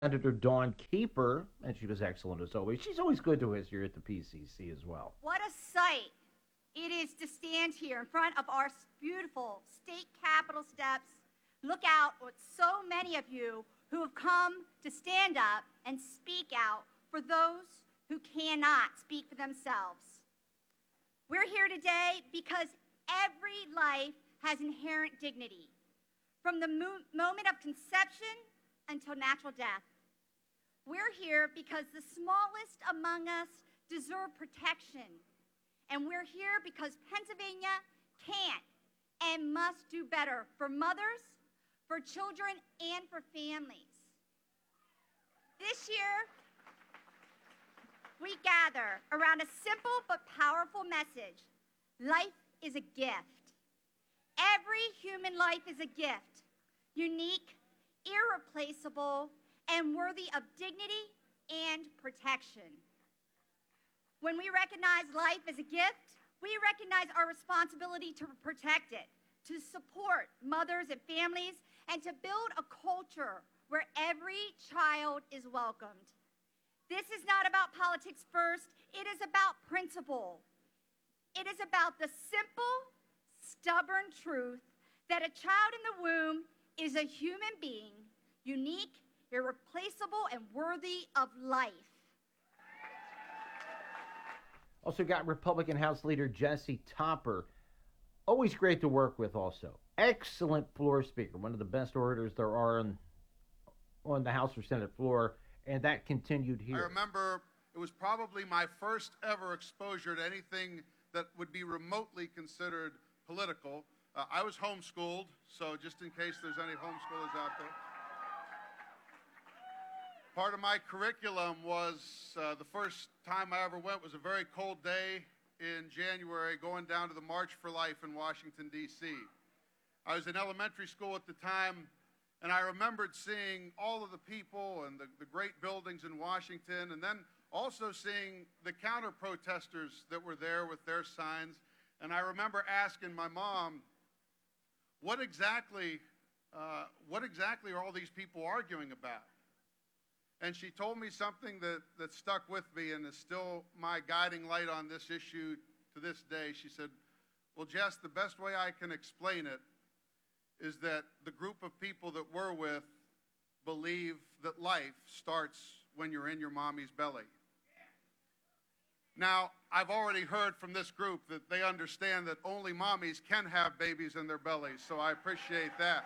Senator Dawn Keeper, and she was excellent as always. She's always good to us here at the PCC as well. What a sight it is to stand here in front of our beautiful state capitol steps, look out at so many of you who have come to stand up and speak out for those who cannot speak for themselves. We're here today because every life has inherent dignity, from the moment of conception until natural death. We're here because the smallest among us deserve protection. And we're here because Pennsylvania can and must do better for mothers, for children, and for families. This year, we gather around a simple but powerful message. Life is a gift. Every human life is a gift, unique, irreplaceable, and worthy of dignity and protection. When we recognize life as a gift, we recognize our responsibility to protect it, to support mothers and families, and to build a culture where every child is welcomed. This is not about politics first, it is about principle. It is about the simple, stubborn truth that a child in the womb is a human being, unique, irreplaceable, and worthy of life. Also got Republican House Leader Jesse Topper. Always great to work with also. Excellent floor speaker. One of the best orators there are on the House or Senate floor. And that continued here. I remember it was probably my first ever exposure to anything that would be remotely considered political. I was homeschooled, so just in case there's any homeschoolers out there. Part of my curriculum was, the first time I ever went was a very cold day in January, going down to the March for Life in Washington, D.C. I was in elementary school at the time, and I remembered seeing all of the people and the great buildings in Washington, and then also seeing the counter-protesters that were there with their signs. And I remember asking my mom, what exactly are all these people arguing about? And she told me something that stuck with me and is still my guiding light on this issue to this day. She said, well, Jess, the best way I can explain it is that the group of people that we're with believe that life starts when you're in your mommy's belly. Now, I've already heard from this group that they understand that only mommies can have babies in their bellies, so I appreciate that.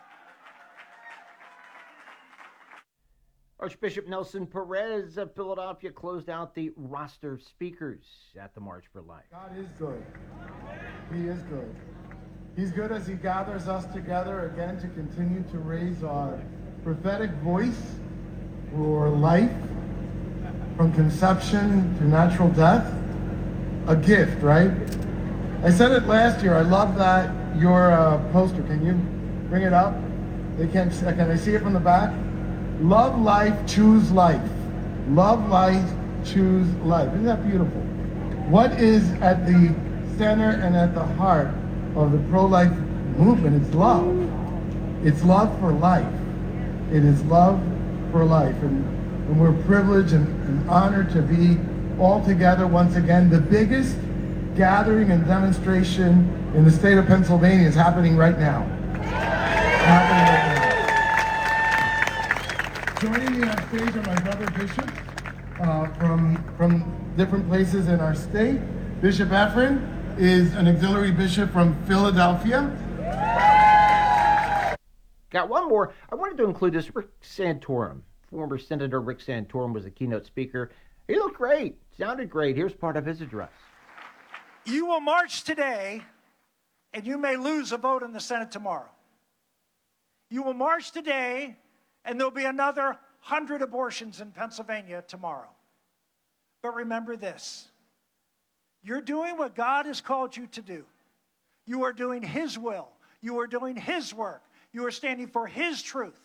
Archbishop Nelson Perez of Philadelphia closed out the roster of speakers at the March for Life. God is good. He is good. He's good as he gathers us together again to continue to raise our prophetic voice for life, from conception to natural death. A gift, right? I said it last year. I love that your poster. Can you bring it up? Can I see it from the back? Love life, choose life. Love life, choose life. Isn't that beautiful? What is at the center and at the heart of the pro-life movement? It's love. It's love for life. It is love for life. And we're privileged and honored to be all together once again. The biggest gathering and demonstration in the state of Pennsylvania is happening right now. Joining me on stage are my brother bishops from different places in our state. Bishop Efren is an auxiliary bishop from Philadelphia. Got one more. I wanted to include this. Rick Santorum, former Senator Rick Santorum, was the keynote speaker. He looked great, sounded great. Here's part of his address. You will march today, and you may lose a vote in the Senate tomorrow. You will march today, and there'll be another 100 abortions in Pennsylvania tomorrow. But remember this. You're doing what God has called you to do. You are doing His will. You are doing His work. You are standing for His truth.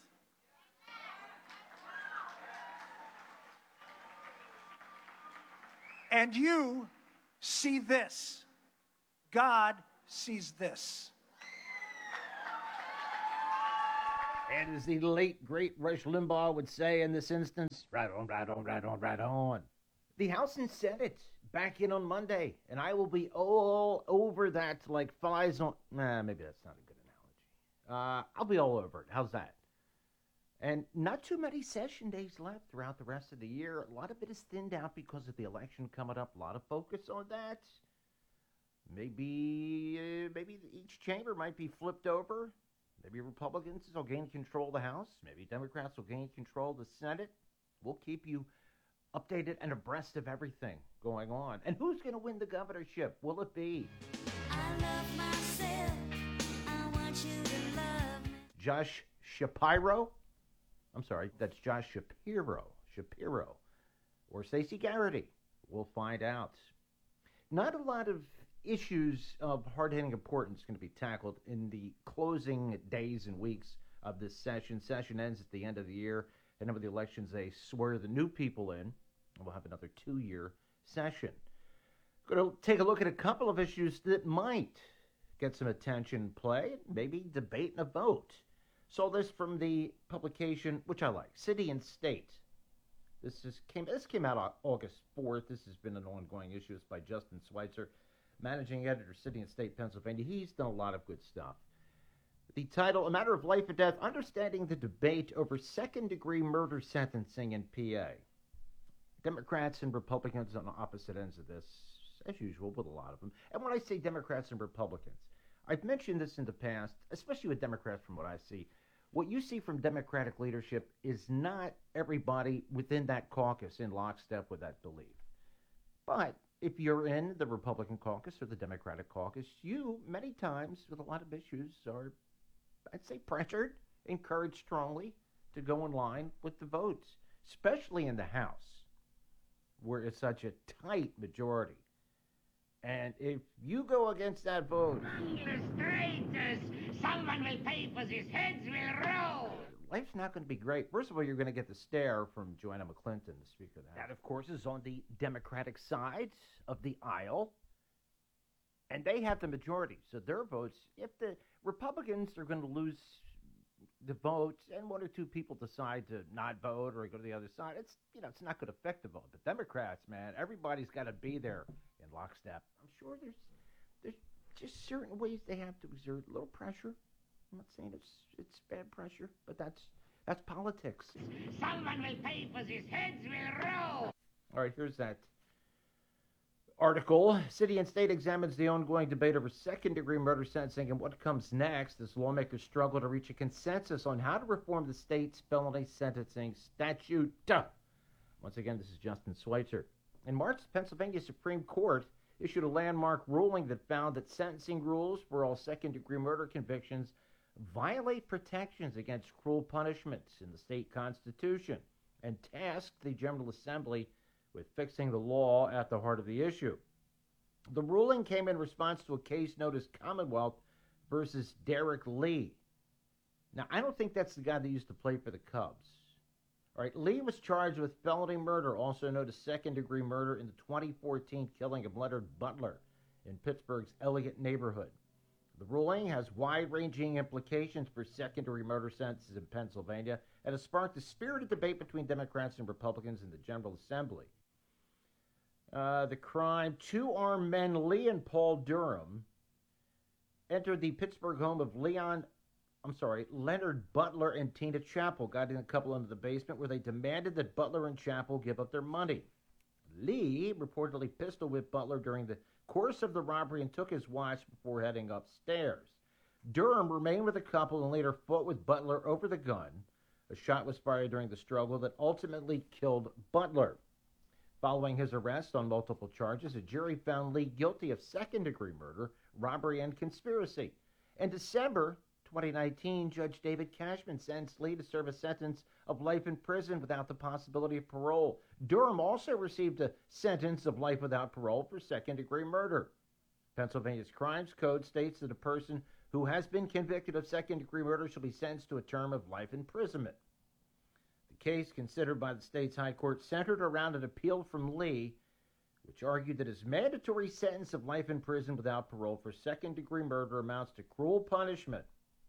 And you see this. God sees this. And as the late, great Rush Limbaugh would say in this instance, right on, right on, right on, right on. The House and Senate back in on Monday, and I will be all over that like flies on... maybe that's not a good analogy. I'll be all over it. How's that? And not too many session days left throughout the rest of the year. A lot of it is thinned out because of the election coming up. A lot of focus on that. Maybe each chamber might be flipped over. Maybe Republicans will gain control of the House. Maybe Democrats will gain control of the Senate. We'll keep you updated and abreast of everything going on. And who's going to win the governorship? Will it be I love myself. I want you to love me. Josh Shapiro? I'm sorry, that's Josh Shapiro. Or Stacey Garrity. We'll find out. Not a lot of issues of hard-hitting importance going to be tackled in the closing days and weeks of this session. Session ends at the end of the year, and then with the elections, they swear the new people in, and we'll have another 2-year session. Going to take a look at a couple of issues that might get some attention and play, maybe debate and a vote. Saw this from the publication, which I like, City and State. This came out August 4th. This has been an ongoing issue. It's by Justin Schweitzer, managing editor, City and State, Pennsylvania. He's done a lot of good stuff. The title, A Matter of Life and Death, Understanding the Debate Over Second-Degree Murder Sentencing in PA. Democrats and Republicans on the opposite ends of this, as usual, with a lot of them. And when I say Democrats and Republicans, I've mentioned this in the past, especially with Democrats from what I see. What you see from Democratic leadership is not everybody within that caucus in lockstep with that belief. But if you're in the Republican caucus or the Democratic caucus, you, many times, with a lot of issues, are, I'd say, pressured, encouraged strongly to go in line with the votes, especially in the House, where it's such a tight majority. And if you go against that vote, someone will pay for this, heads will roll. Life's not going to be great. First of all, you're going to get the stare from Joanna McClinton, the Speaker of the House. That, of course, is on the Democratic side of the aisle. And they have the majority. So their votes, if the Republicans are going to lose the votes and one or two people decide to not vote or go to the other side, it's not going to affect the vote. But Democrats, man, everybody's got to be there in lockstep. I'm sure there's just certain ways they have to exert a little pressure. I'm not saying it's bad pressure, but that's politics. Someone will pay for this, heads will roll. All right, here's that article. City and State examines the ongoing debate over second-degree murder sentencing and what comes next as lawmakers struggle to reach a consensus on how to reform the state's felony sentencing statute. Once again, this is Justin Schweitzer. In March, the Pennsylvania Supreme Court issued a landmark ruling that found that sentencing rules for all second-degree murder convictions violate protections against cruel punishments in the state constitution and tasked the General Assembly with fixing the law at the heart of the issue. The ruling came in response to a case known as Commonwealth versus Derek Lee. Now, I don't think that's the guy that used to play for the Cubs. All right, Lee was charged with felony murder, also known as second-degree murder, in the 2014 killing of Leonard Butler in Pittsburgh's Elliott neighborhood. The ruling has wide-ranging implications for second-degree murder sentences in Pennsylvania and has sparked a spirited debate between Democrats and Republicans in the General Assembly. The crime, two armed men, Lee and Paul Durham, entered the Pittsburgh home of Leonard Butler and Tina Chappell, guiding a couple into the basement where they demanded that Butler and Chappell give up their money. Lee reportedly pistol-whipped Butler during the course of the robbery and took his watch before heading upstairs. Durham remained with the couple and later fought with Butler over the gun. A shot was fired during the struggle that ultimately killed Butler. Following his arrest on multiple charges, a jury found Lee guilty of second-degree murder, robbery, and conspiracy. In December 2019, Judge David Cashman sentenced Lee to serve a sentence of life in prison without the possibility of parole. Durham also received a sentence of life without parole for second-degree murder. Pennsylvania's Crimes Code states that a person who has been convicted of second-degree murder shall be sentenced to a term of life imprisonment. The case, considered by the state's high court, centered around an appeal from Lee, which argued that his mandatory sentence of life in prison without parole for second-degree murder amounts to cruel punishment and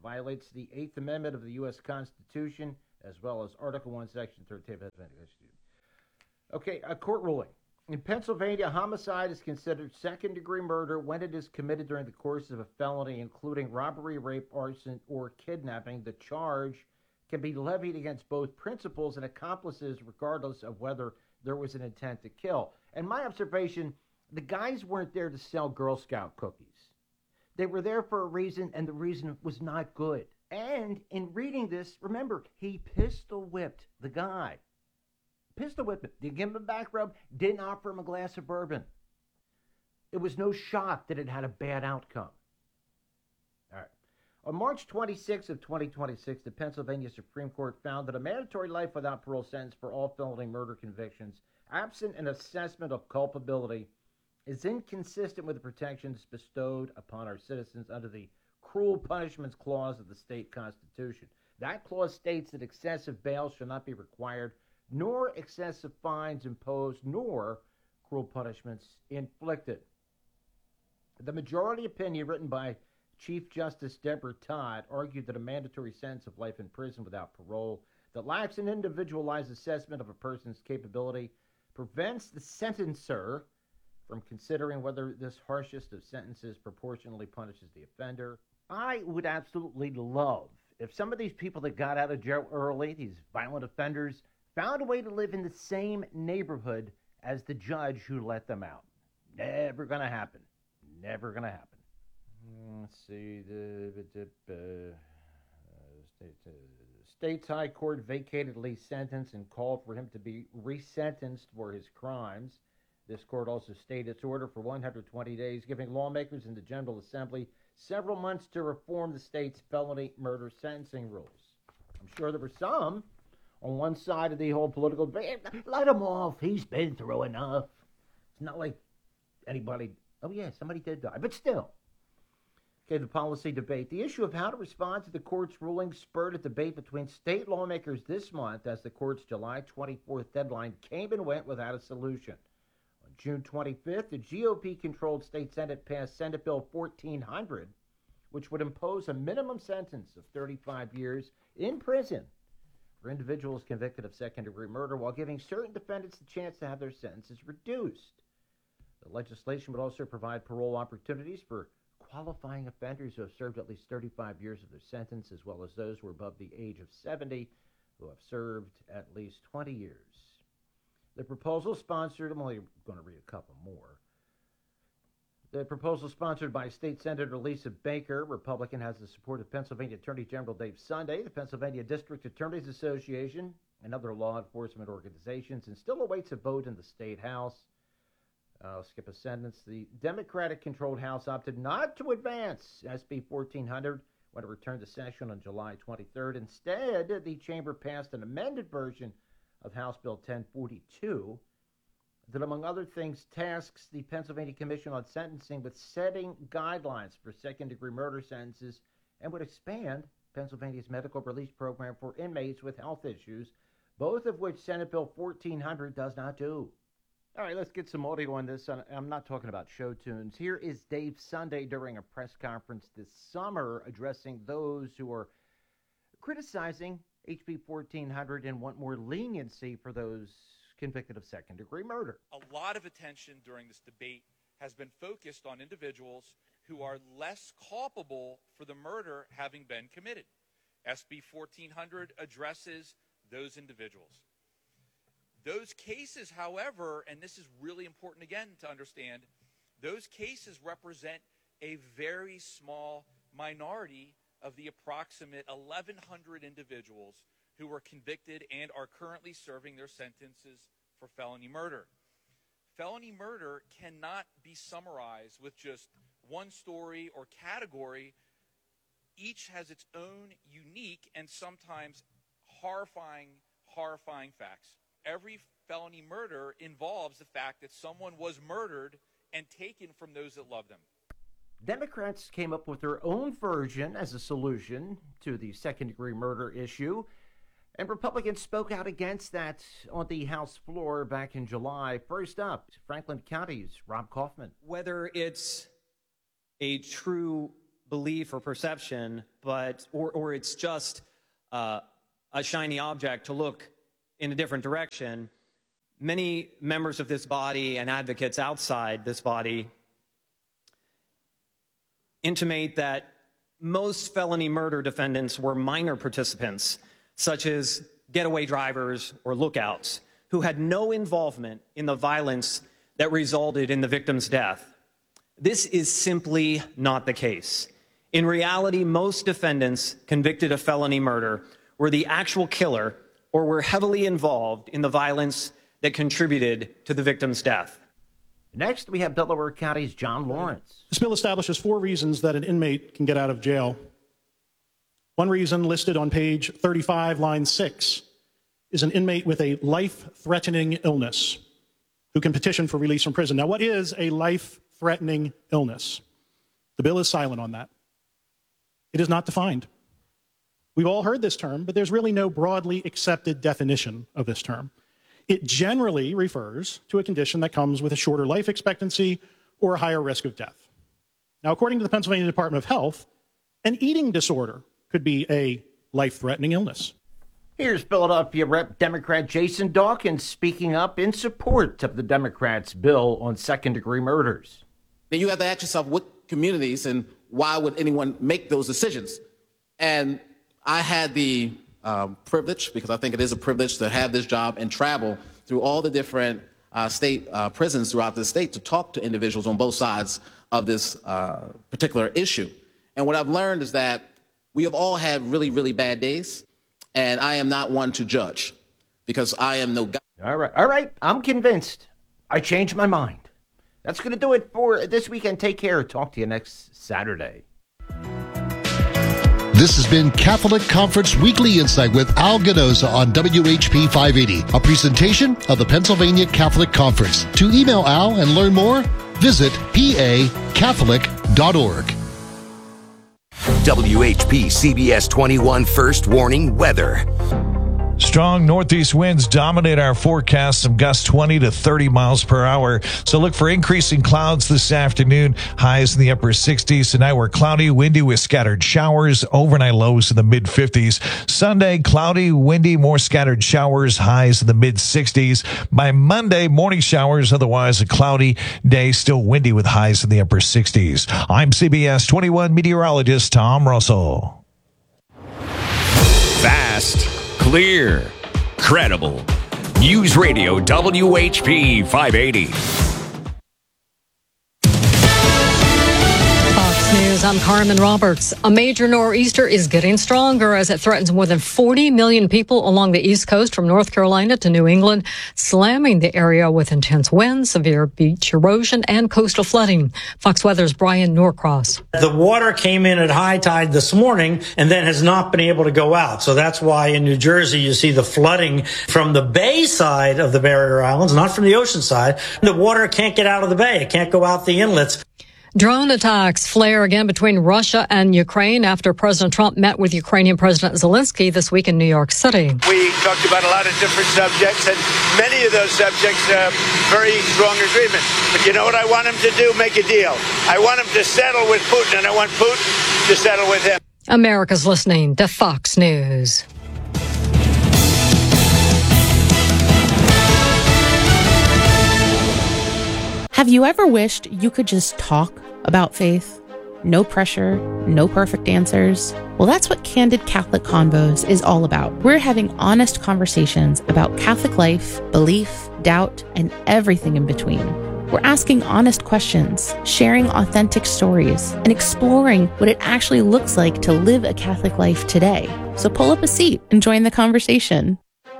violates the 8th Amendment of the U.S. Constitution, as well as Article 1, Section 13 of the Pennsylvania Constitution. Okay, a court ruling. In Pennsylvania, homicide is considered second-degree murder when it is committed during the course of a felony, including robbery, rape, arson, or kidnapping. The charge can be levied against both principals and accomplices, regardless of whether there was an intent to kill. And my observation, the guys weren't there to sell Girl Scout cookies. They were there for a reason, and the reason was not good. And in reading this, remember, he pistol whipped the guy. Pistol whipped him. Didn't give him a back rub. Didn't offer him a glass of bourbon. It was no shock that it had a bad outcome. All right. On March 26 of 2026, the Pennsylvania Supreme Court found that a mandatory life without parole sentence for all felony murder convictions, absent an assessment of culpability, is inconsistent with the protections bestowed upon our citizens under the Cruel Punishments Clause of the state constitution. That clause states that excessive bail shall not be required, nor excessive fines imposed, nor cruel punishments inflicted. The majority opinion written by Chief Justice Deborah Todd argued that a mandatory sentence of life in prison without parole that lacks an individualized assessment of a person's capability prevents the sentencer from considering whether this harshest of sentences proportionally punishes the offender. I would absolutely love if some of these people that got out of jail early, these violent offenders, found a way to live in the same neighborhood as the judge who let them out. Never going to happen. Never going to happen. Let's see. State's High Court vacated Lee's sentence and called for him to be resentenced for his crimes. This court also stayed its order for 120 days, giving lawmakers in the General Assembly several months to reform the state's felony murder sentencing rules. I'm sure there were some on one side of the whole political debate. Let him off. He's been through enough. It's not like anybody, oh yeah, somebody did die, but still. Okay, the policy debate. The issue of how to respond to the court's ruling spurred a debate between state lawmakers this month as the court's July 24th deadline came and went without a solution. On June 25th, the GOP-controlled state Senate passed Senate Bill 1400, which would impose a minimum sentence of 35 years in prison for individuals convicted of second-degree murder while giving certain defendants the chance to have their sentences reduced. The legislation would also provide parole opportunities for qualifying offenders who have served at least 35 years of their sentence, as well as those who are above the age of 70 who have served at least 20 years. The proposal sponsored, I'm only going to read a couple more. The proposal sponsored by State Senator Lisa Baker, Republican, has the support of Pennsylvania Attorney General Dave Sunday, the Pennsylvania District Attorneys Association, and other law enforcement organizations, and still awaits a vote in the State House. I'll skip a sentence. The Democratic-controlled House opted not to advance SB 1400 when it returned to session on July 23rd. Instead, the chamber passed an amended version of House Bill 1042 that, among other things, tasks the Pennsylvania Commission on Sentencing with setting guidelines for second-degree murder sentences and would expand Pennsylvania's medical release program for inmates with health issues, both of which Senate Bill 1400 does not do. All right, let's get some audio on this. I'm not talking about show tunes. Here is Dave Sunday during a press conference this summer addressing those who are criticizing HB 1400 and want more leniency for those convicted of second-degree murder. A lot of attention during this debate has been focused on individuals who are less culpable for the murder having been committed. SB 1400 addresses those individuals. Those cases, however, and this is really important again to understand, those cases represent a very small minority of the approximate 1,100 individuals who were convicted and are currently serving their sentences for felony murder. Felony murder cannot be summarized with just one story or category. Each has its own unique and sometimes horrifying facts. Every felony murder involves the fact that someone was murdered and taken from those that love them. Democrats came up with their own version as a solution to the second-degree murder issue, and Republicans spoke out against that on the House floor back in July. First up, Franklin County's Rob Kaufman. Whether it's a true belief or perception, but or it's just a shiny object to look in a different direction. Many members of this body and advocates outside this body intimate that most felony murder defendants were minor participants, such as getaway drivers or lookouts, who had no involvement in the violence that resulted in the victim's death. This is simply not the case. In reality, most defendants convicted of felony murder were the actual killer or were heavily involved in the violence that contributed to the victim's death. Next, we have Delaware County's John Lawrence. This bill establishes 4 reasons that an inmate can get out of jail. One reason listed on page 35, line 6, is an inmate with a life-threatening illness who can petition for release from prison. Now, what is a life-threatening illness? The bill is silent on that. It is not defined. We've all heard this term, but there's really no broadly accepted definition of this term. It generally refers to a condition that comes with a shorter life expectancy or a higher risk of death. Now, according to the Pennsylvania Department of Health, an eating disorder could be a life-threatening illness. Here's Philadelphia Rep. Democrat Jason Dawkins speaking up in support of the Democrats' bill on second-degree murders. Then you have to ask yourself what communities and why would anyone make those decisions? And I had the privilege, because I think it is a privilege to have this job and travel through all the different state prisons throughout the state to talk to individuals on both sides of this particular issue. And what I've learned is that we have all had really, really bad days, and I am not one to judge because I am no guy. All right. I'm convinced. I changed my mind. That's going to do it for this weekend. Take care. Talk to you next Saturday. This has been Catholic Conference Weekly Insight with Al Ganoza on WHP 580, a presentation of the Pennsylvania Catholic Conference. To email Al and learn more, visit pacatholic.org. WHP CBS 21 First Warning Weather. Strong northeast winds dominate our forecast, some gusts 20 to 30 miles per hour. So look for increasing clouds this afternoon, highs in the upper 60s. Tonight we're cloudy, windy with scattered showers, overnight lows in the mid-50s. Sunday, cloudy, windy, more scattered showers, highs in the mid-60s. By Monday, morning showers, otherwise a cloudy day, still windy with highs in the upper 60s. I'm CBS 21 meteorologist Tom Russell. Fast. Clear, credible. News Radio WHP 580. Fox News, I'm Carmen Roberts. A major nor'easter is getting stronger as it threatens more than 40 million people along the East Coast from North Carolina to New England, slamming the area with intense winds, severe beach erosion, and coastal flooding. Fox Weather's Brian Norcross. The water came in at high tide this morning and then has not been able to go out. So that's why in New Jersey you see the flooding from the bay side of the barrier islands, not from the ocean side. The water can't get out of the bay. It can't go out the inlets. Drone attacks flare again between Russia and Ukraine after President Trump met with Ukrainian President Zelensky this week in New York City. We talked about a lot of different subjects, and many of those subjects very strong agreement. But you know what I want him to do? Make a deal. I want him to settle with Putin, and I want Putin to settle with him. America's listening to Fox News. Have you ever wished you could just talk about faith? No pressure, no perfect answers. Well, that's what Candid Catholic Convos is all about. We're having honest conversations about Catholic life, belief, doubt, and everything in between. We're asking honest questions, sharing authentic stories, and exploring what it actually looks like to live a Catholic life today. So pull up a seat and join the conversation.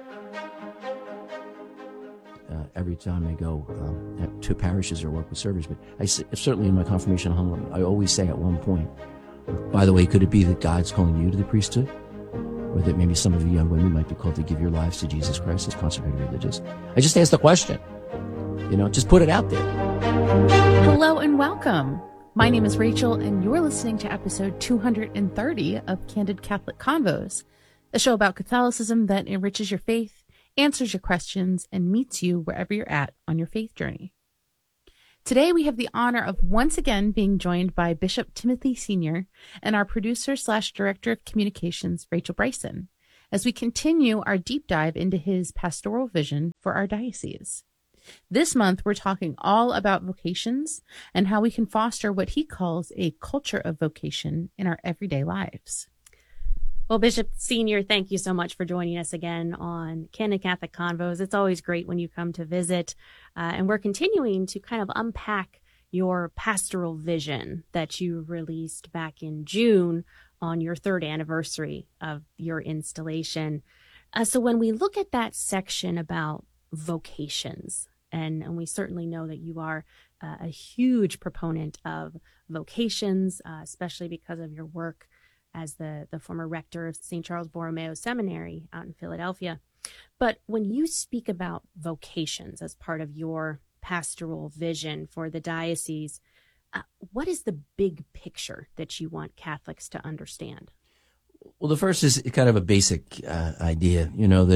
Every time I go to parishes or work with servers, but I certainly in my confirmation homily, I always say at one point, by the way, could it be that God's calling you to the priesthood? Or that maybe some of you young women might be called to give your lives to Jesus Christ as consecrated religious? I just ask the question. Just put it out there. Hello and welcome. My name is Rachel, and you're listening to episode 230 of Candid Catholic Convos, a show about Catholicism that enriches your faith, answers your questions, and meets you wherever you're at on your faith journey. Today, we have the honor of once again being joined by Bishop Timothy Sr. and our producer/director of communications, Rachel Bryson, as we continue our deep dive into his pastoral vision for our diocese. This month, we're talking all about vocations and how we can foster what he calls a culture of vocation in our everyday lives. Well, Bishop Senior, thank you so much for joining us again on Candid Catholic Convos. It's always great when you come to visit, and we're continuing to kind of unpack your pastoral vision that you released back in June on your 3rd anniversary of your installation. So when we look at that section about vocations, and we certainly know that you are a huge proponent of vocations, especially because of your work as the former rector of St. Charles Borromeo Seminary out in Philadelphia. But when you speak about vocations as part of your pastoral vision for the diocese, what is the big picture that you want Catholics to understand? Well, the first is kind of a basic idea,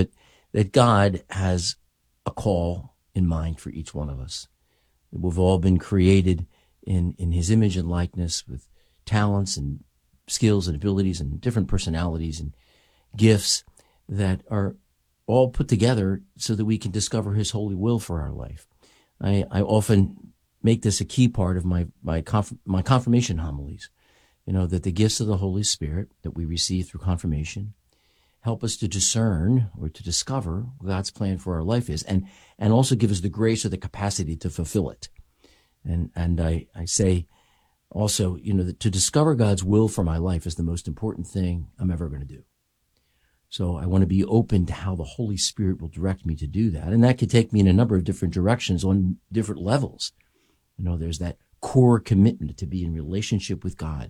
that God has a call in mind for each one of us. We've all been created in his image and likeness with talents and skills and abilities and different personalities and gifts that are all put together so that we can discover his holy will for our life. I often make this a key part of my confirmation homilies, that the gifts of the Holy Spirit that we receive through confirmation help us to discern or to discover what God's plan for our life is, and also give us the grace or the capacity to fulfill it. And I say also, that to discover God's will for my life is the most important thing I'm ever going to do. So I want to be open to how the Holy Spirit will direct me to do that. And that could take me in a number of different directions on different levels. There's that core commitment to be in relationship with God,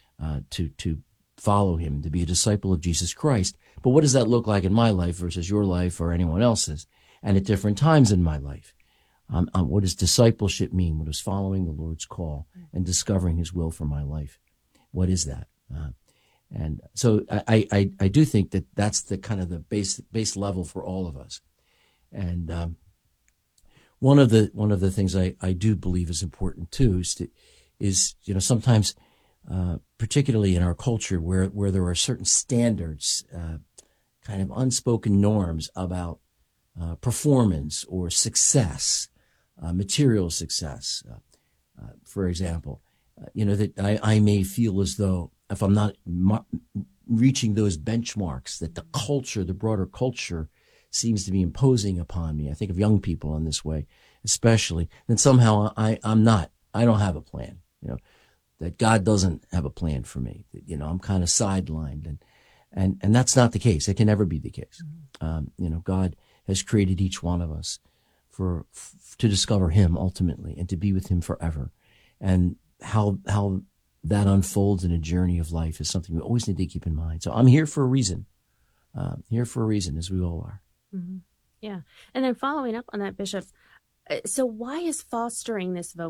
to follow him, to be a disciple of Jesus Christ. But what does that look like in my life versus your life or anyone else's? And at different times in my life? What does discipleship mean? What is following the Lord's call and discovering his will for my life? What is that? And so I do think that that's the kind of the base level for all of us. And one of the things I do believe is important too is sometimes particularly in our culture where there are certain standards, kind of unspoken norms about performance or success, material success, for example, that I may feel as though if I'm not reaching those benchmarks that the broader culture seems to be imposing upon me. I think of young people in this way, especially, then somehow I don't have a plan, that God doesn't have a plan for me, that, I'm kind of sidelined and that's not the case. It can never be the case. God has created each one of us to discover him ultimately and to be with him forever. And how that unfolds in a journey of life is something we always need to keep in mind. So I'm here for a reason, as we all are. Mm-hmm. Yeah. And then following up on that, Bishop, so why is fostering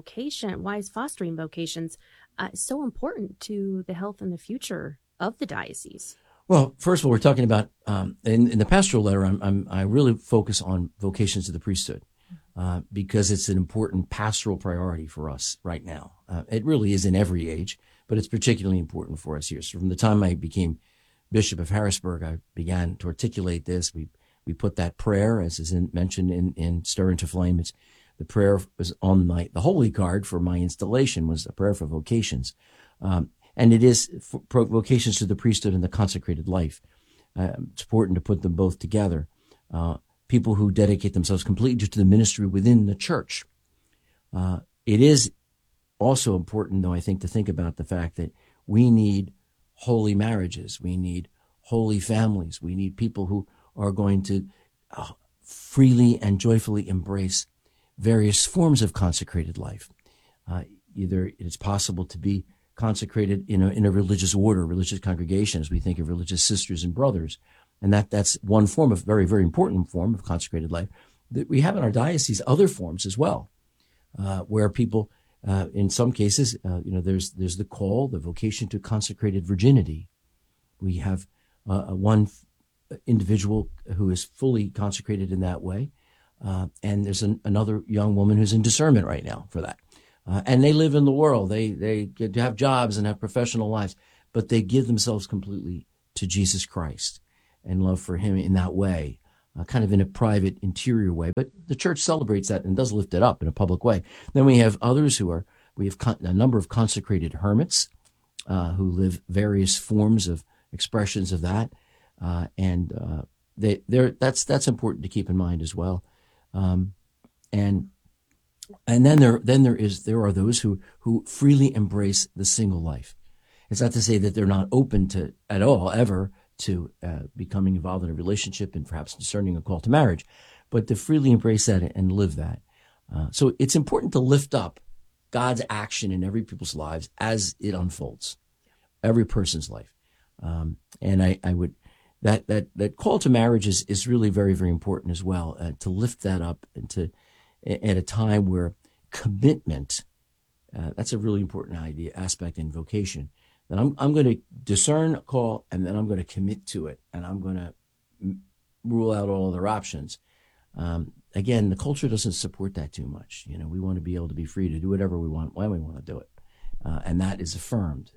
vocations so important to the health and the future of the diocese? Well, first of all, we're talking about in the pastoral letter. I really focus on vocations to the priesthood because it's an important pastoral priority for us right now. It really is in every age, but it's particularly important for us here. So from the time I became Bishop of Harrisburg, I began to articulate this. We put that prayer, as is mentioned in Stir into Flame. The prayer was on the holy card for my installation was a prayer for vocations. And it is for vocations to the priesthood and the consecrated life. It's important to put them both together. People who dedicate themselves completely to the ministry within the church. It is also important, though, I think, to think about the fact that we need holy marriages. We need holy families. We need people who are going to freely and joyfully embrace various forms of consecrated life. Either it's possible to be consecrated in a religious order, religious congregation, as we think of religious sisters and brothers. And that's one form of very, very important form of consecrated life. We have in our diocese other forms as well, where people, in some cases, there's the call, the vocation to consecrated virginity. We have one individual who is fully consecrated in that way. And there's another young woman who's in discernment right now for that. And they live in the world. They get to have jobs and have professional lives, but they give themselves completely to Jesus Christ and love for him in that way, kind of in a private, interior way. But the church celebrates that and does lift it up in a public way. Then we have others we have a number of consecrated hermits who live various forms of expressions of that. That's important to keep in mind as well. And then there are those who freely embrace the single life. It's not to say that they're not open to at all ever to becoming involved in a relationship and perhaps discerning a call to marriage, but to freely embrace that and live that. So it's important to lift up God's action in every people's lives as it unfolds, every person's life. And I would that call to marriage is really very, very important as well, to lift that up and to at a time where commitment, that's a really important aspect in vocation. That I'm going to discern a call and then I'm going to commit to it and I'm going to rule out all other options. Again, the culture doesn't support that too much. We want to be able to be free to do whatever we want when we want to do it, and that is affirmed.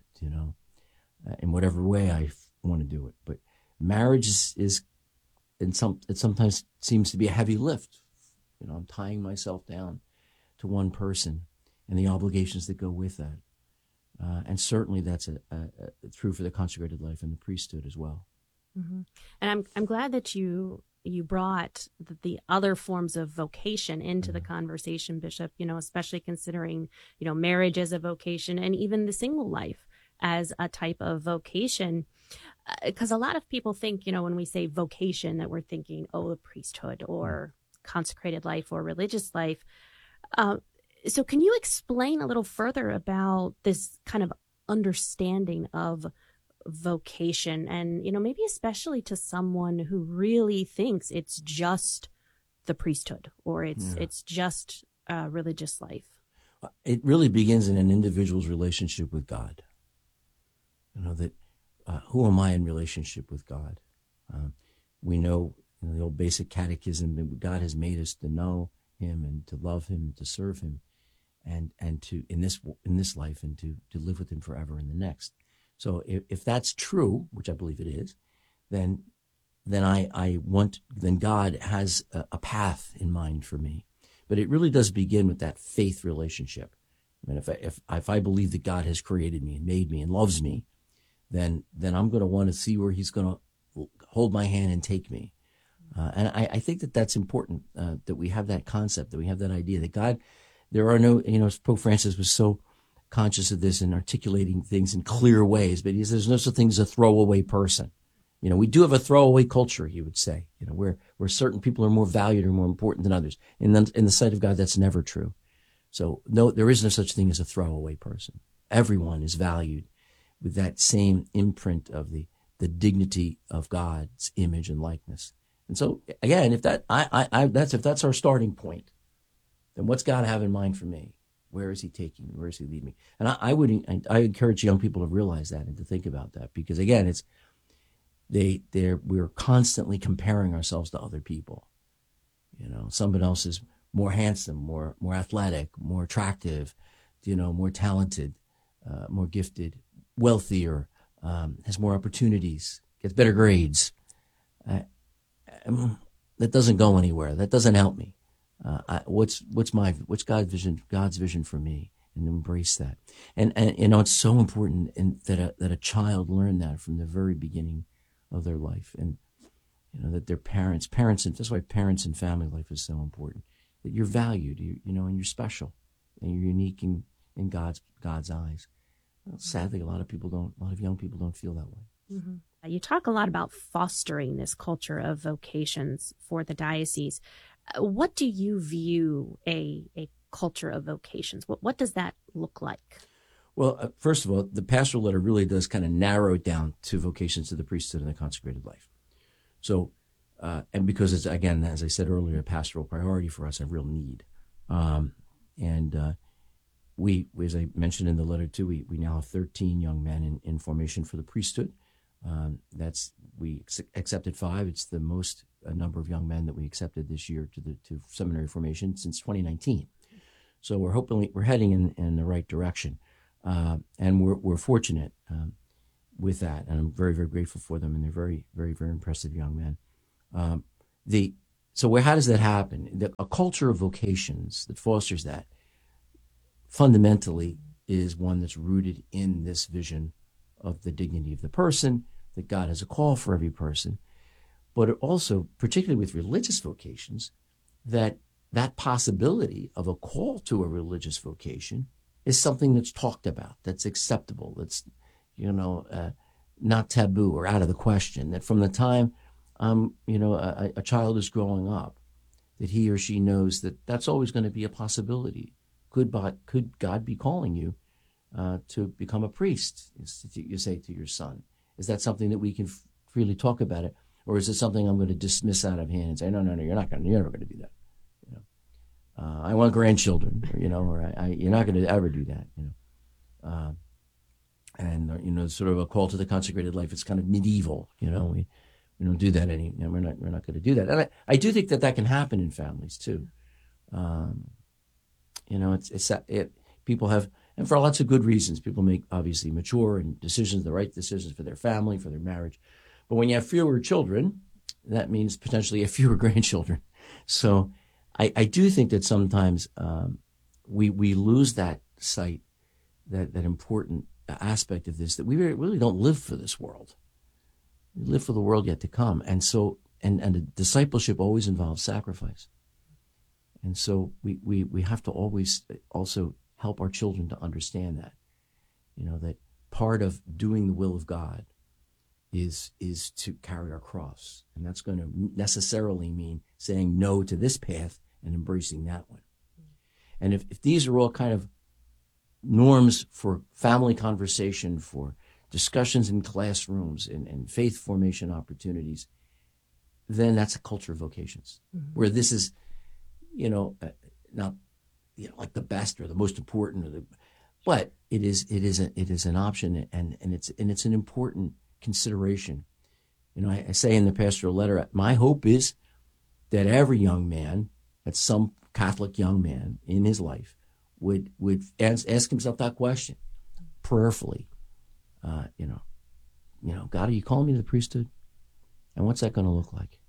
In whatever way I want to do it. But marriage is it sometimes seems to be a heavy lift. I'm tying myself down to one person and the obligations that go with that. And certainly that's true for the consecrated life and the priesthood as well. Mm-hmm. And I'm glad that you brought the other forms of vocation into the conversation, Bishop, especially considering, marriage as a vocation and even the single life as a type of vocation. Because a lot of people think, when we say vocation, that we're thinking, the priesthood or consecrated life or religious life. So can you explain a little further about this kind of understanding of vocation and, maybe especially to someone who really thinks it's just the priesthood or it's just religious life? It really begins in an individual's relationship with God. That who am I in relationship with God? We know in the old basic catechism that God has made us to know him and to love him and to serve him and to in this life and to live with him forever in the next. So if that's true, which I believe it is, then God has a path in mind for me. But it really does begin with that faith relationship. I mean, if I believe that God has created me and made me and loves me, then I'm going to want to see where he's going to hold my hand and take me. And I think that's important, that we have that concept, that we have that idea that God, there are no, Pope Francis was so conscious of this and articulating things in clear ways, but he says there's no such thing as a throwaway person. We do have a throwaway culture, he would say, where certain people are more valued or more important than others. In the sight of God, that's never true. So no, there is no such thing as a throwaway person. Everyone is valued with that same imprint of the dignity of God's image and likeness. And so again, if that's our starting point, then what's God have in mind for me? Where is he taking me? Where is he leading me? And I encourage young people to realize that and to think about that, because again, we're constantly comparing ourselves to other people. Someone else is more handsome, more athletic, more attractive, more talented, more gifted, wealthier, has more opportunities, gets better grades. That doesn't go anywhere. That doesn't help me. What's God's vision for me, and embrace that. And it's so important that a child learn that from the very beginning of their life, and that their parents, and that's why parents and family life is so important. That you're valued, and you're special, and you're unique in God's eyes. Sadly, a lot of young people don't feel that way. Mm-hmm. You talk a lot about fostering this culture of vocations for the diocese. What do you view a culture of vocations? What does that look like? Well, first of all, the pastoral letter really does kind of narrow it down to vocations to the priesthood and the consecrated life. So, and because it's, again, as I said earlier, a pastoral priority for us, a real need. We, as I mentioned in the letter too, we now have 13 young men in formation for the priesthood. We accepted 5. It's the most number of young men that we accepted this year to seminary formation since 2019. So we're heading in the right direction, and we're fortunate with that, and I'm very, very grateful for them, and they're very, very, very impressive young men. How does that happen? A culture of vocations that fosters that fundamentally is one that's rooted in this vision of the dignity of the person, that God has a call for every person, but it also, particularly with religious vocations, that possibility of a call to a religious vocation is something that's talked about, that's acceptable, that's, not taboo or out of the question, that from the time, a child is growing up, that he or she knows that that's always going to be a possibility. Could God be calling you to become a priest? You say to your son. Is that something that we can freely talk about it? Or is it something I'm going to dismiss out of hand and say, no, you're never going to do that. I want grandchildren, or you're not going to ever do that, and sort of a call to the consecrated life. It's kind of medieval, we don't do that we're not going to do that. And I do think that can happen in families too. People have, and for lots of good reasons, people make obviously mature and the right decisions for their family, for their marriage. But when you have fewer children, that means potentially fewer grandchildren. So I do think that sometimes we lose that sight, that important aspect of this, that we really don't live for this world. We live for the world yet to come. And so, and discipleship always involves sacrifice. And so we have to always also help our children to understand that, that part of doing the will of God is to carry our cross. And that's going to necessarily mean saying no to this path and embracing that one. And if these are all kind of norms for family conversation, for discussions in classrooms and faith formation opportunities, then that's a culture of vocations, where this is, not, like the best or the most important, but it is an option, and it's an important consideration. I say in the pastoral letter, my hope is that every young man, that some Catholic young man in his life would ask himself that question prayerfully. God, are you calling me to the priesthood? And what's that going to look like?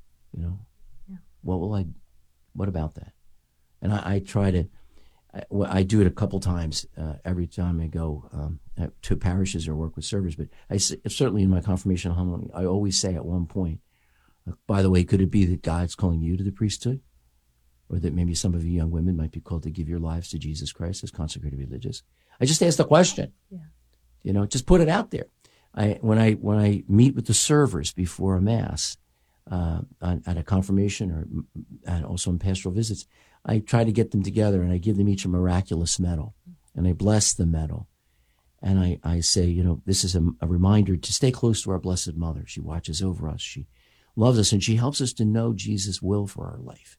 What about that? And I try to, I do it a couple times every time I go to parishes or work with servers, but certainly in my confirmation homily, I always say at one point, by the way, could it be that God's calling you to the priesthood? Or that maybe some of you young women might be called to give your lives to Jesus Christ as consecrated religious? I just ask the question. Yeah. Just put it out there. When I meet with the servers before a mass, at a confirmation and also in pastoral visits, I try to get them together and I give them each a miraculous medal, and I bless the medal. And I say, this is a reminder to stay close to our Blessed Mother. She watches over us. She loves us, and she helps us to know Jesus' will for our life.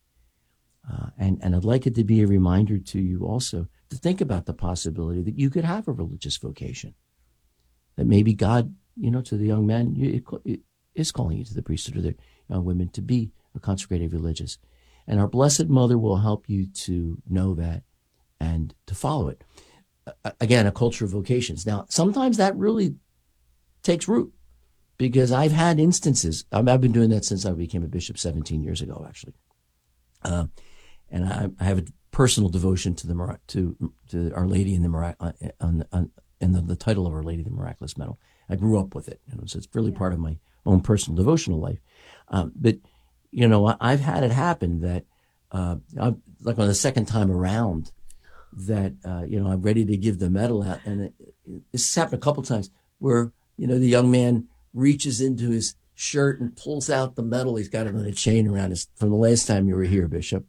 And I'd like it to be a reminder to you also to think about the possibility that you could have a religious vocation. That maybe God, to the young men, is calling you to the priesthood, or the young women to be a consecrated religious. And our Blessed Mother will help you to know that and to follow it. Again, a culture of vocations. Now, sometimes that really takes root, because I've had instances. I've been doing that since I became a bishop 17 years ago, actually. And I have a personal devotion to Our Lady in the title of Our Lady the Miraculous Medal. I grew up with it, so it's really part of my own personal devotional life. But I've had it happen that like on the second time around that I'm ready to give the medal out, and this happened a couple times where the young man reaches into his shirt and pulls out the medal. He's got it on a chain around his, from the last time you were here, Bishop.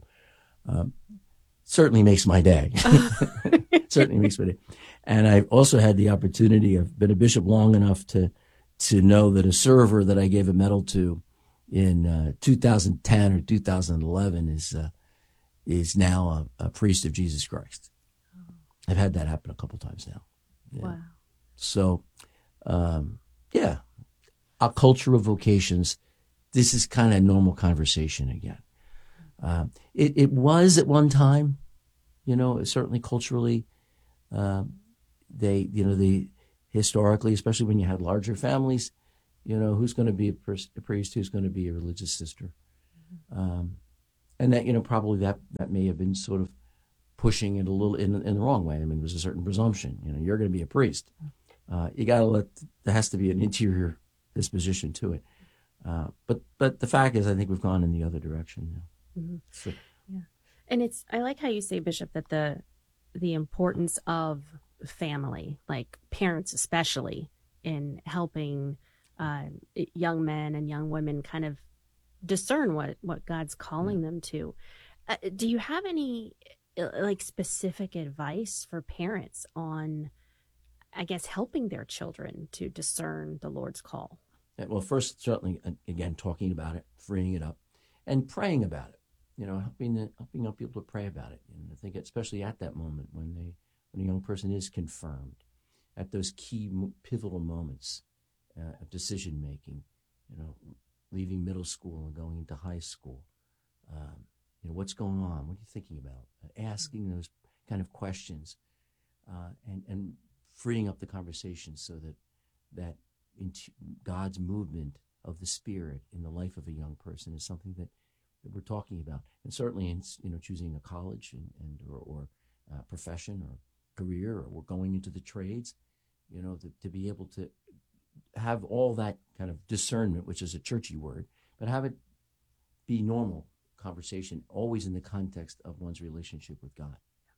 Certainly makes my day. Certainly makes my day. And I've also had the opportunity, I've been a bishop long enough to know that a server that I gave a medal to in 2010 or 2011 is now a priest of Jesus Christ. I've had that happen a couple times now. Yeah. Wow. So, our culture of vocations, this is kind of normal conversation again. It was at one time, certainly culturally, they historically, especially when you had larger families, who's going to be a priest, who's going to be a religious sister. And that, probably that may have been sort of pushing it a little in the wrong way. I mean, there's a certain presumption, you're going to be a priest. You got to there has to be an interior disposition to it. But the fact is, I think we've gone in the other direction now. Mm-hmm. So, yeah. And I like how you say, Bishop, that the importance of family, like parents especially, in helping young men and young women kind of discern what God's calling them to. Do you have any specific advice for parents on, I guess, helping their children to discern the Lord's call? Well, first, certainly, again, talking about it, freeing it up, and praying about it. Helping up people to pray about it. And I think especially at that moment when a young person is confirmed, at those key pivotal moments of decision making, leaving middle school and going into high school, what's going on? What are you thinking about? Asking those kind of questions, and freeing up the conversation so that God's movement of the Spirit in the life of a young person is something that we're talking about. And certainly in choosing a college or profession or career, or going into the trades, to be able to have all that kind of discernment, which is a churchy word, but have it be normal conversation, always in the context of one's relationship with God.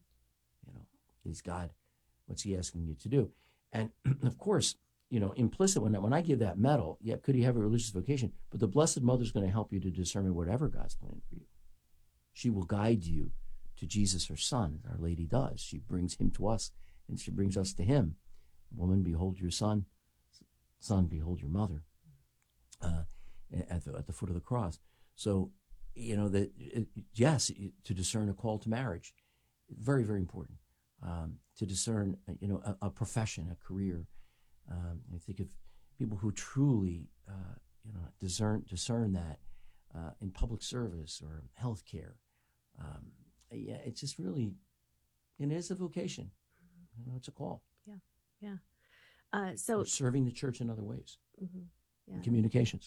Is God, what's he asking you to do? And of course, implicit when I give that medal, could you have a religious vocation? But the Blessed Mother is going to help you to discern whatever God's plan for you. She will guide you to Jesus, her Son. Our Lady does. She brings him to us, and she brings us to him. Woman, behold your son. Son, behold your mother. At the foot of the cross. So, yes, to discern a call to marriage, very, very important. To discern, a profession, a career. I think of people who truly, discern that in public service or healthcare. It's just really, it's a vocation. It's a call. Yeah. So or serving the church in other ways. Mm-hmm. Yeah. Communications.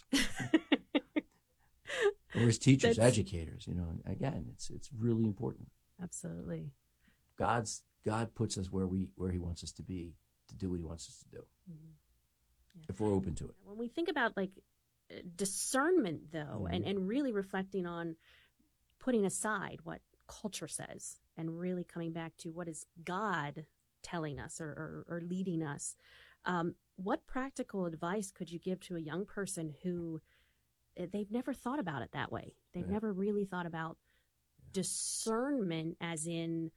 Or as teachers, educators. Again, it's really important. Absolutely. God puts us where he wants us to be, to do what he wants us to do. Mm-hmm. Yeah. If we're open to it. When we think about discernment, though, Mm-hmm. and really reflecting on putting aside what culture says and really coming back to what is God telling us or leading us, what practical advice could you give to a young person who they've never thought about it that way? They've never really thought about discernment as in,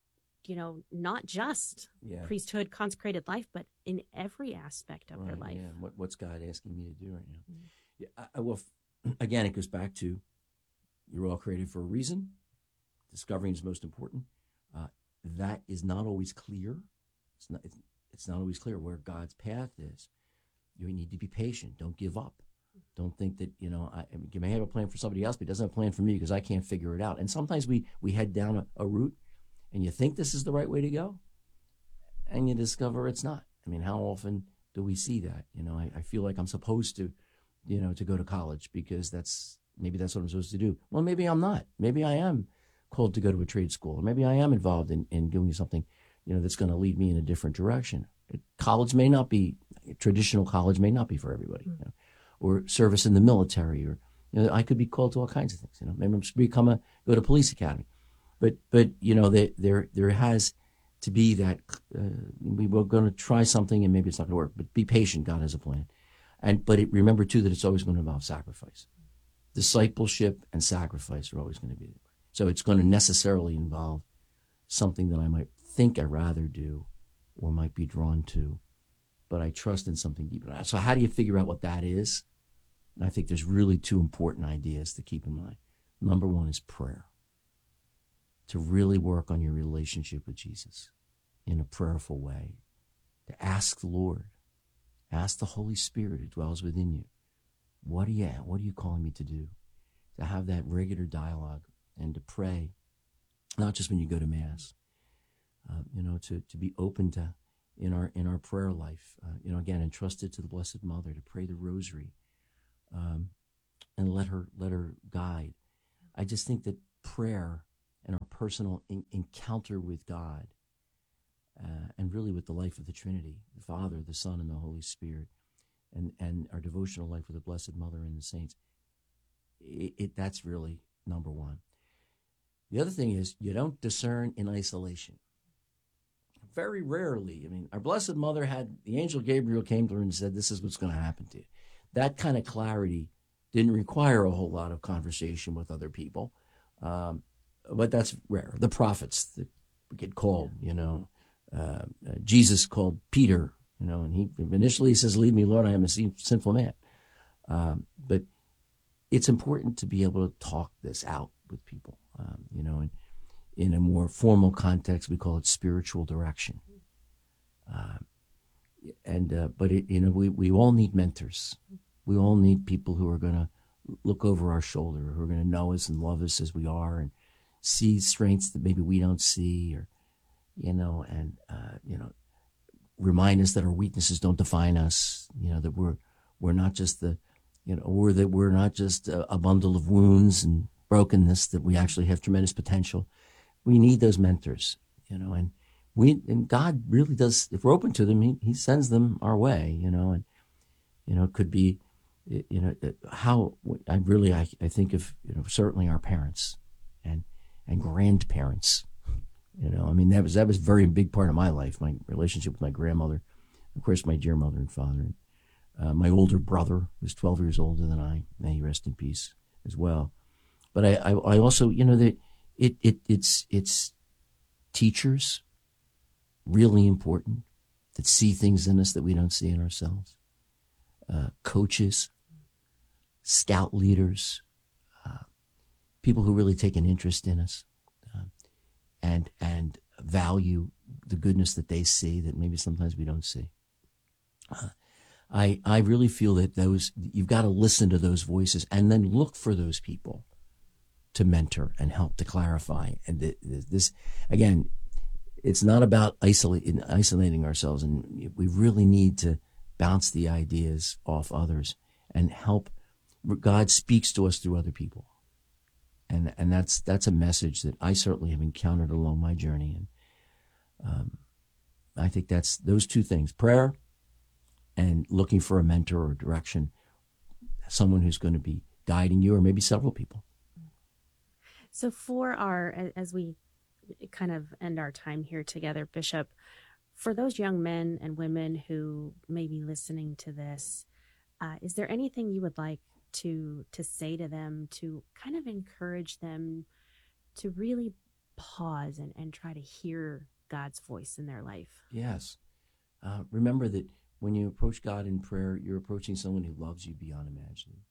not just priesthood, consecrated life, but in every aspect of their life. Yeah. What's God asking me to do right now? Mm-hmm. Well, again, it goes back to you're all created for a reason. Discovering is most important. That is not always clear. It's not always clear where God's path is. You need to be patient. Don't give up. Don't think that, you may have a plan for somebody else, but he doesn't have a plan for me because I can't figure it out. And sometimes we head down a route and you think this is the right way to go and you discover it's not. I mean, how often do we see that? I feel like I'm supposed to, to go to college because maybe that's what I'm supposed to do. Well, maybe I'm not. Maybe I am called to go to a trade school, or maybe I am involved in doing something, that's going to lead me in a different direction. College may not be, traditional college may not be for everybody, or service in the military, or, I could be called to all kinds of things, maybe go to police academy. But there has to be that, we were going to try something and maybe it's not going to work, but be patient. God has a plan. But remember too, that it's always going to involve sacrifice. Discipleship and sacrifice are always going to be there. So it's going to necessarily involve something that I might think I'd rather do or might be drawn to, but I trust in something deeper. So how do you figure out what that is? And I think there's really two important ideas to keep in mind. Number one is prayer. To really work on your relationship with Jesus in a prayerful way. To ask the Lord Ask the Holy Spirit who dwells within you. What are you calling me to do? To have that regular dialogue and to pray, not just when you go to Mass, to be open to in our prayer life, again, entrusted to the Blessed Mother to pray the Rosary, and let her guide. I just think that prayer and our personal encounter with God, and really with the life of the Trinity, the Father, the Son, and the Holy Spirit, and our devotional life with the Blessed Mother and the saints, that's really number one. The other thing is you don't discern in isolation. Very rarely. I mean, our Blessed Mother had the angel Gabriel came to her and said, this is what's going to happen to you. That kind of clarity didn't require a whole lot of conversation with other people. But that's rare. The prophets that get called, Jesus called Peter, and he initially says, lead me, Lord, I am a sinful man. But it's important to be able to talk this out with people, and in a more formal context, we call it spiritual direction. But we all need mentors. We all need people who are going to look over our shoulder, who are going to know us and love us as we are, and see strengths that maybe we don't see, or remind us that our weaknesses don't define us. That we're not just or that we're not just a bundle of wounds and brokenness. That we actually have tremendous potential. We need those mentors, and God really does. If we're open to them, He sends them our way, and it could be, how I think of certainly our parents and grandparents. That was a very big part of my life. My relationship with my grandmother, of course, my dear mother and father, and my older brother was 12 years older than I. May he rest in peace as well. But I also, that it's teachers, really important, that see things in us that we don't see in ourselves. Coaches, scout leaders, people who really take an interest in us, and value the goodness that they see that maybe sometimes we don't see. I really feel that you've got to listen to those voices and then look for those people to mentor and help to clarify. And this, again, it's not about isolating ourselves, and we really need to bounce the ideas off others and help. God speaks to us through other people. And that's a message that I certainly have encountered along my journey. And I think that's those two things, prayer and looking for a mentor or direction, someone who's going to be guiding you, or maybe several people. So as we kind of end our time here together, Bishop, for those young men and women who may be listening to this, is there anything you would like to say to them to kind of encourage them to really pause and try to hear God's voice in their life? Yes. Remember that when you approach God in prayer, you're approaching someone who loves you beyond imagining.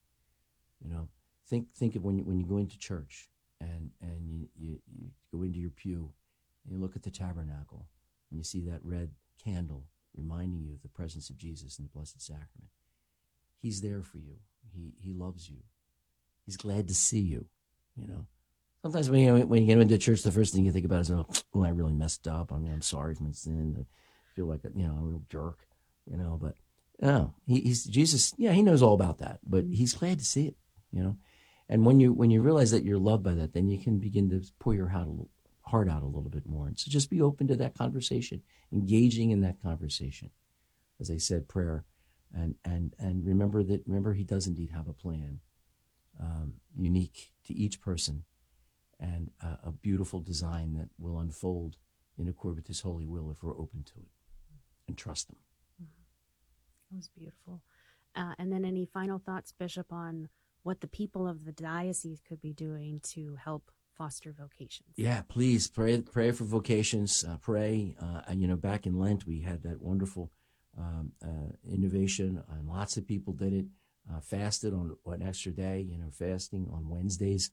Think of when you go into church and you go into your pew and you look at the tabernacle and you see that red candle reminding you of the presence of Jesus in the Blessed Sacrament. He's there for you. He loves you. He's glad to see you. Sometimes when you get into church, the first thing you think about is, oh, I really messed up. I'm sorry for my sin. I feel like a real jerk. But no, he's Jesus. Yeah, he knows all about that. But he's glad to see it. And when you realize that you're loved by that, then you can begin to pour your heart out a little bit more. And so just be open to that conversation, engaging in that conversation. As I said, prayer. And remember he does indeed have a plan, unique to each person, and a beautiful design that will unfold in accord with his holy will if we're open to it and trust him. That was beautiful. And then any final thoughts, Bishop, on what the people of the diocese could be doing to help foster vocations? Yeah, please pray for vocations. Pray. Back in Lent, we had that wonderful innovation, and lots of people did it. Fasted on an extra day, fasting on Wednesdays.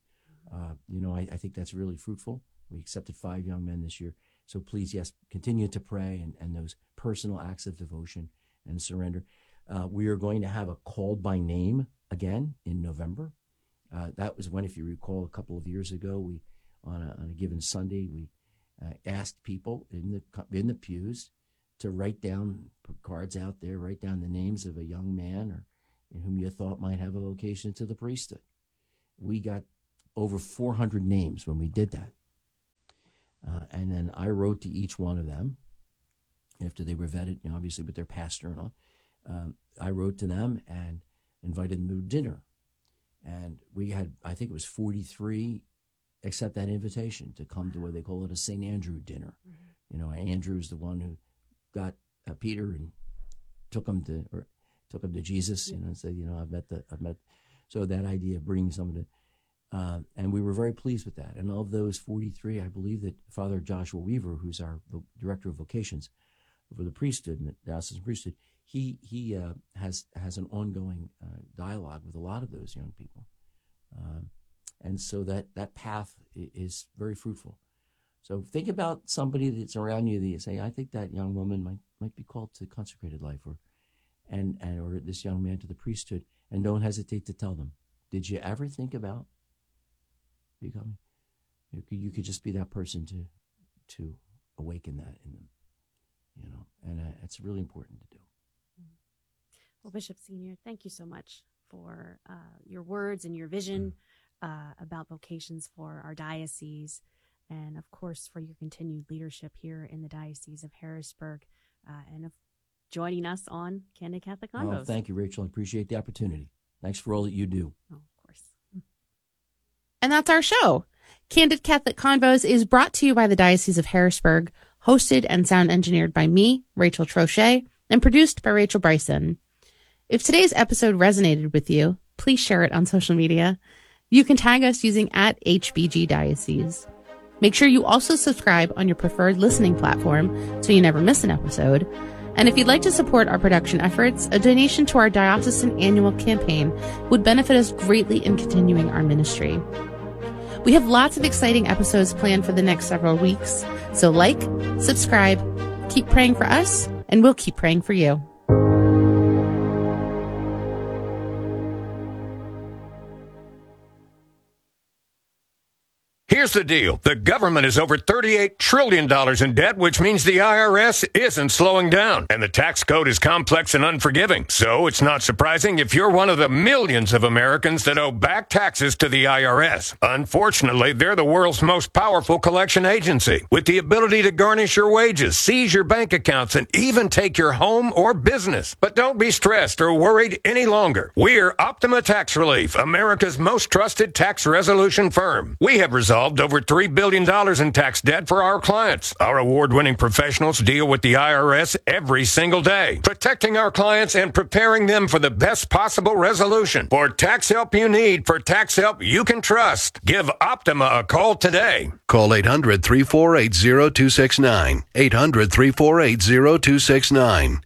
I think that's really fruitful. We accepted 5 young men this year. So please, yes, continue to pray and those personal acts of devotion and surrender. We are going to have a called by name again in November. That was when, if you recall, a couple of years ago, we on a given Sunday, we asked people in the pews to write down, put cards out there, write down the names of a young man or whom you thought might have a vocation to the priesthood. We got over 400 names when we did that. And then I wrote to each one of them after they were vetted, obviously with their pastor and all. I wrote to them and invited them to dinner. And we had, I think it was 43 accept that invitation to come to what they call it a St. Andrew dinner. Andrew's the one who got Peter and took him to Jesus, and said, I've met. So that idea of bringing someone to, and we were very pleased with that. And of those 43, I believe that Father Joshua Weaver, who's our director of vocations for the priesthood and the diocesan priesthood, he has an ongoing dialogue with a lot of those young people, and so that path is very fruitful. So think about somebody that's around you that you say, I think that young woman might be called to consecrated life, or this young man to the priesthood, and don't hesitate to tell them. Did you ever think about becoming? You could just be that person to awaken that in them, and it's really important to do. Well, Bishop Senior, thank you so much for your words and your vision about vocations for our diocese, and of course for your continued leadership here in the Diocese of Harrisburg, and of joining us on Candid Catholic Convos. Oh, thank you, Rachel. I appreciate the opportunity. Thanks for all that you do. Oh, of course. And that's our show. Candid Catholic Convos is brought to you by the Diocese of Harrisburg, hosted and sound engineered by me, Rachel Trochet, and produced by Rachel Bryson. If today's episode resonated with you, please share it on social media. You can tag us using @HBGDiocese. Make sure you also subscribe on your preferred listening platform so you never miss an episode. And if you'd like to support our production efforts, a donation to our diocesan annual campaign would benefit us greatly in continuing our ministry. We have lots of exciting episodes planned for the next several weeks, so subscribe, keep praying for us, and we'll keep praying for you. Here's the deal. The government is over $38 trillion in debt, which means the IRS isn't slowing down. And the tax code is complex and unforgiving. So it's not surprising if you're one of the millions of Americans that owe back taxes to the IRS. Unfortunately, they're the world's most powerful collection agency, with the ability to garnish your wages, seize your bank accounts, and even take your home or business. But don't be stressed or worried any longer. We're Optima Tax Relief, America's most trusted tax resolution firm. We have resolved over $3 billion in tax debt for our clients. Our award-winning professionals deal with the IRS every single day, protecting our clients and preparing them for the best possible resolution. For tax help you need, for tax help you can trust, give Optima a call today. Call 800-348-0269. 800-348-0269.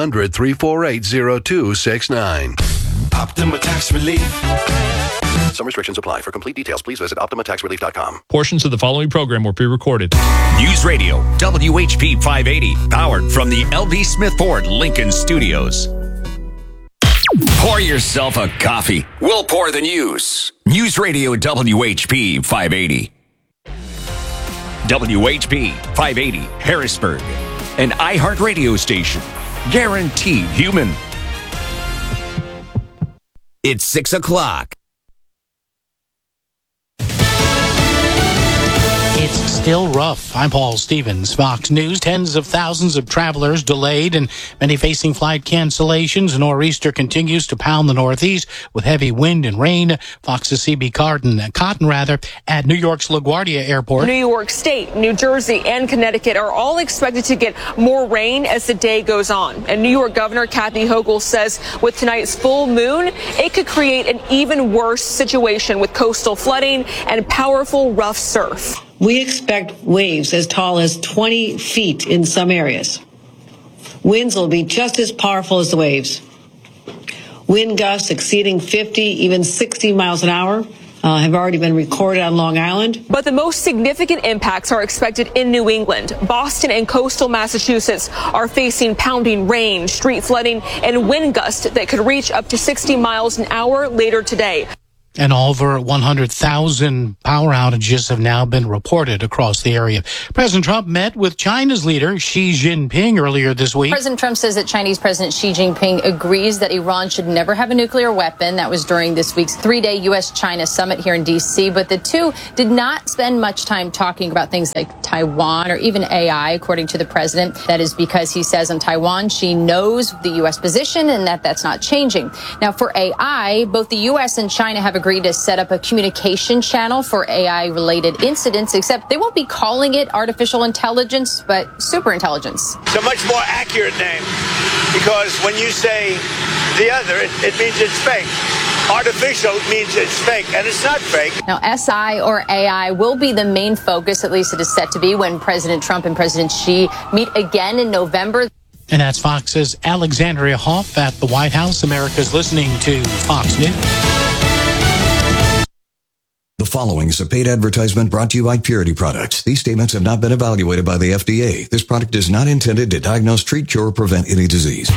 800-348-0269. Optima Tax Relief. Some restrictions apply. For complete details, please visit OptimaTaxRelief.com. Portions of the following program were pre-recorded. News Radio, WHP 580, powered from the L.B. Smith Ford Lincoln Studios. Pour yourself a coffee. We'll pour the news. News Radio, WHP 580. WHP 580, Harrisburg. An iHeart radio station. Guaranteed human. It's 6 o'clock. It's still rough. I'm Paul Stevens, Fox News. Tens of thousands of travelers delayed and many facing flight cancellations. A nor'easter continues to pound the Northeast with heavy wind and rain. Fox's CB Cotton at New York's LaGuardia Airport. New York State, New Jersey, and Connecticut are all expected to get more rain as the day goes on. And New York Governor Kathy Hochul says with tonight's full moon, it could create an even worse situation with coastal flooding and powerful rough surf. We expect waves as tall as 20 feet in some areas. Winds will be just as powerful as the waves. Wind gusts exceeding 50, even 60 miles an hour have already been recorded on Long Island. But the most significant impacts are expected in New England. Boston and coastal Massachusetts are facing pounding rain, street flooding, and wind gusts that could reach up to 60 miles an hour later today. And over 100,000 power outages have now been reported across the area. President Trump met with China's leader, Xi Jinping, earlier this week. President Trump says that Chinese President Xi Jinping agrees that Iran should never have a nuclear weapon. That was during this week's three-day U.S.-China summit here in D.C. But the two did not spend much time talking about things like Taiwan or even AI, according to the president. That is because he says on Taiwan, Xi knows the U.S. position and that's not changing. Now, for AI, both the U.S. and China have agreed to set up a communication channel for AI-related incidents, except they won't be calling it artificial intelligence, but superintelligence. It's a much more accurate name because when you say the other, it means it's fake. Artificial means it's fake, and it's not fake. Now, SI or AI will be the main focus, at least it is set to be, when President Trump and President Xi meet again in November. And that's Fox's Alexandria Hoff at the White House. America's listening to Fox News. The following is a paid advertisement brought to you by Purity Products. These statements have not been evaluated by the FDA. This product is not intended to diagnose, treat, cure, or prevent any disease.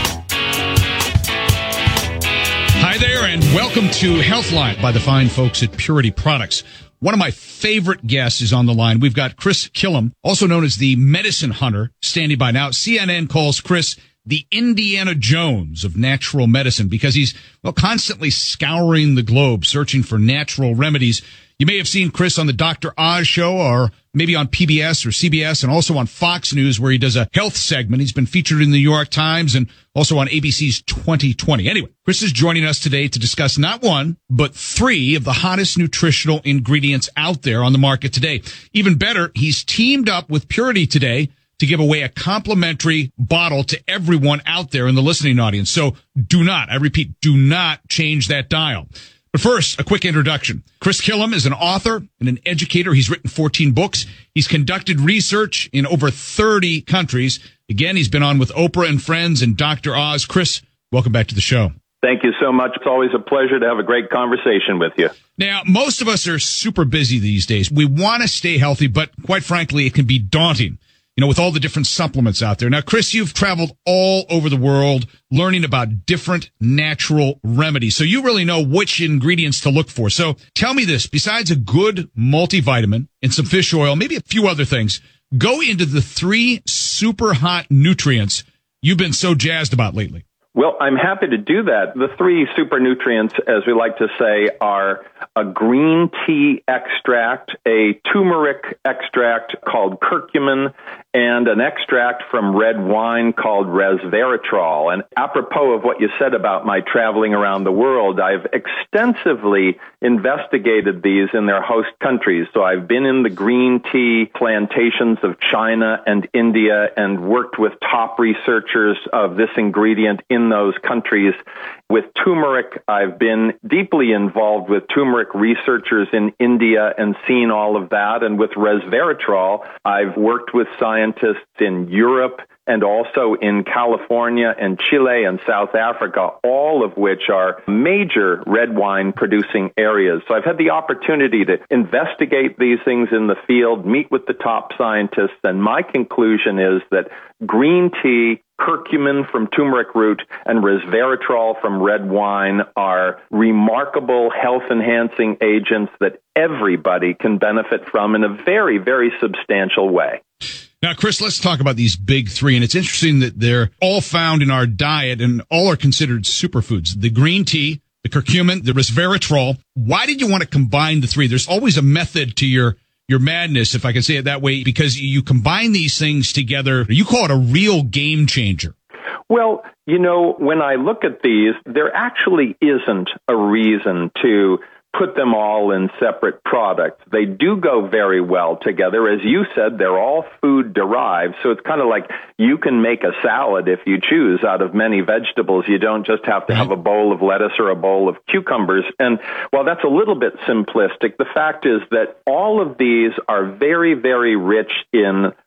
Hi there, and welcome to Healthline by the fine folks at Purity Products. One of my favorite guests is on the line. We've got Chris Killam, also known as the Medicine Hunter, standing by now. CNN calls Chris the Indiana Jones of natural medicine because he's, constantly scouring the globe searching for natural remedies. You may have seen Chris on the Dr. Oz show or maybe on PBS or CBS and also on Fox News where he does a health segment. He's been featured in the New York Times and also on ABC's 2020. Anyway, Chris is joining us today to discuss not one, but three of the hottest nutritional ingredients out there on the market today. Even better, he's teamed up with Purity today to give away a complimentary bottle to everyone out there in the listening audience. So do not, I repeat, do not change that dial. But first, a quick introduction. Chris Killam is an author and an educator. He's written 14 books. He's conducted research in over 30 countries. Again, he's been on with Oprah and Friends and Dr. Oz. Chris, welcome back to the show. Thank you so much. It's always a pleasure to have a great conversation with you. Now, most of us are super busy these days. We want to stay healthy, but quite frankly, it can be daunting, with all the different supplements out there. Now, Chris, you've traveled all over the world learning about different natural remedies. So you really know which ingredients to look for. So tell me this, besides a good multivitamin and some fish oil, maybe a few other things, go into the three super hot nutrients you've been so jazzed about lately. Well, I'm happy to do that. The three super nutrients, as we like to say, are a green tea extract, a turmeric extract called curcumin, and an extract from red wine called resveratrol. And apropos of what you said about my traveling around the world, I've extensively investigated these in their host countries. So I've been in the green tea plantations of China and India and worked with top researchers of this ingredient in those countries. With turmeric, I've been deeply involved with turmeric researchers in India and seen all of that. And with resveratrol, I've worked with scientists in Europe and also in California and Chile and South Africa, all of which are major red wine producing areas. So I've had the opportunity to investigate these things in the field, meet with the top scientists, and my conclusion is that green tea, curcumin from turmeric root, and resveratrol from red wine are remarkable health-enhancing agents that everybody can benefit from in a very, very substantial way. Now, Chris, let's talk about these big three. And it's interesting that they're all found in our diet and all are considered superfoods. The green tea, the curcumin, the resveratrol. Why did you want to combine the three? There's always a method to your madness, if I can say it that way, because you combine these things together. You call it a real game changer. Well, when I look at these, there actually isn't a reason to put them all in separate products. They do go very well together. As you said, they're all food derived. So it's kind of like you can make a salad if you choose out of many vegetables. You don't just have to have a bowl of lettuce or a bowl of cucumbers. And while that's a little bit simplistic, the fact is that all of these are very, very rich in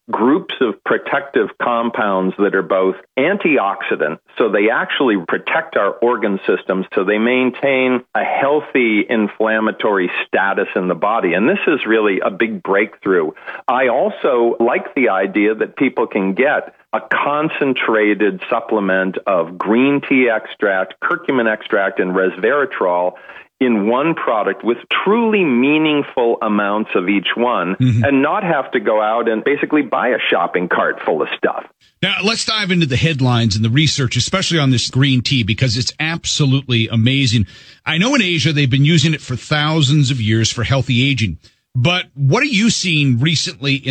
groups of protective compounds that are both antioxidant, so they actually protect our organ systems, so they maintain a healthy inflammatory status in the body. And this is really a big breakthrough. I also like the idea that people can get a concentrated supplement of green tea extract, curcumin extract, and resveratrol in one product with truly meaningful amounts of each one, and not have to go out and basically buy a shopping cart full of stuff. Now, let's dive into the headlines and the research, especially on this green tea, because it's absolutely amazing. I know in Asia they've been using it for thousands of years for healthy aging. But what are you seeing recently in